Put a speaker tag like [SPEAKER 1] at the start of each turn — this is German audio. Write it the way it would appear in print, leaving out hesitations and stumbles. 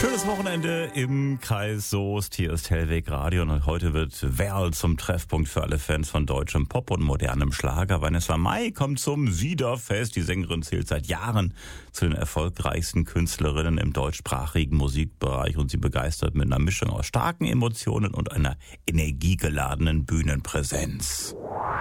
[SPEAKER 1] Schönes Wochenende im Kreis Soest. Hier ist Hellweg Radio und heute wird Werl zum Treffpunkt für alle Fans von deutschem Pop und modernem Schlager. Vanessa Mai kommt zum Siederfest. Die Sängerin zählt seit Jahren zu den erfolgreichsten Künstlerinnen im deutschsprachigen Musikbereich und sie begeistert mit einer Mischung aus starken Emotionen und einer energiegeladenen Bühnenpräsenz.